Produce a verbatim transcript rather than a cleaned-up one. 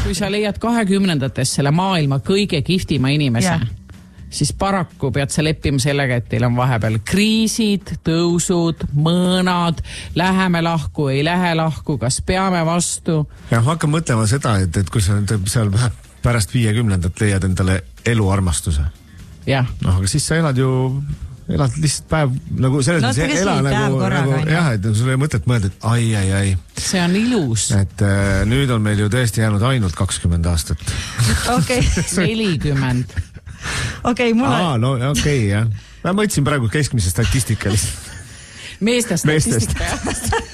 kui sa leiad kahekümnendates selle maailma kõige kihvtima inimese, yeah. siis paraku pead sa leppima sellega, et teil on vahepeal kriisid, tõusud, mõõnad, läheme lahku, ei lähe lahku, kas peame vastu. Ja hakka mõtlema seda, et, et kui sa seal pärast viiekümnendat leiad endale eluarmastuse. Jah. No, aga siis sa elad ju... elad lihtsalt päev, nagu selles no, mõttes ela nagu, nagu jah, et sul ei mõtet mõelda, et ai, ai, ai. See on ilus. Et äh, nüüd on meil ju tõesti jäänud ainult kakskümmend aastat. Okei. nelikümmend. Okei, mul on... Aa, no okei, okay, jah. Ma mõtlesin praegu keskmise statistika lihtsalt. Meeste statistika.